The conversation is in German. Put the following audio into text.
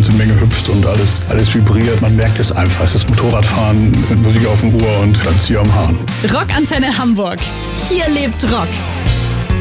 ganze Menge hüpft und alles vibriert. Man merkt es einfach. Es ist Motorradfahren mit Musik auf dem Ohr und ganz hier am Hahn. Rockantenne Hamburg. Hier lebt Rock.